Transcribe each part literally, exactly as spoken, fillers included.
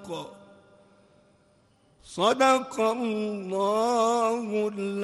الحق. صدق الله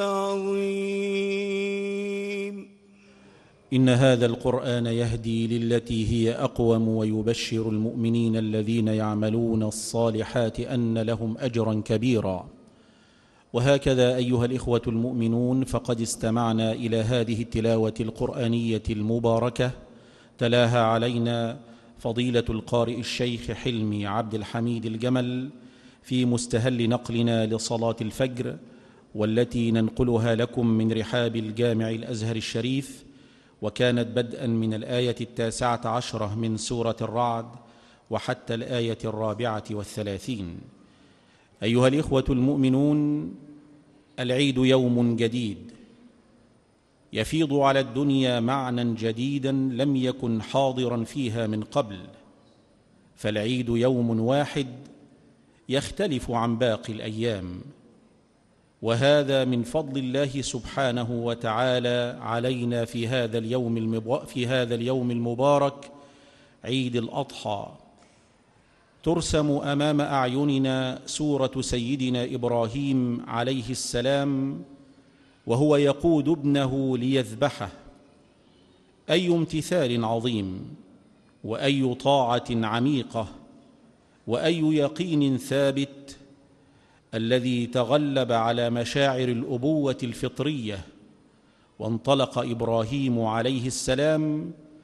العظيم. إن هذا القرآن يهدي للتي هي أقوم ويبشر المؤمنين الذين يعملون الصالحات أن لهم أجرا كبيرا. وهكذا أيها الإخوة المؤمنون، فقد استمعنا إلى هذه التلاوة القرآنية المباركة تلاها علينا فضيلة القارئ الشيخ حلمي عبد الحميد الجمل في مستهل نقلنا لصلاة الفجر، والتي ننقلها لكم من رحاب الجامع الأزهر الشريف، وكانت بدءا من الآية التاسعة عشرة من سورة الرعد وحتى الآية الرابعة والثلاثين. أيها الإخوة المؤمنون، العيد يوم جديد يفيض على الدنيا معنى جديدا لم يكن حاضرا فيها من قبل، فالعيد يوم واحد يختلف عن باقي الأيام، وهذا من فضل الله سبحانه وتعالى علينا في هذا اليوم المبارك في هذا اليوم المبارك عيد الأضحى. ترسم أمام أعيننا سورة سيدنا إبراهيم عليه السلام وهو يقود ابنه ليذبحه. أي امتثال عظيم، وأي طاعة عميقة، وأي يقين ثابت الذي تغلب على مشاعر الأبوة الفطرية، وانطلق إبراهيم عليه السلام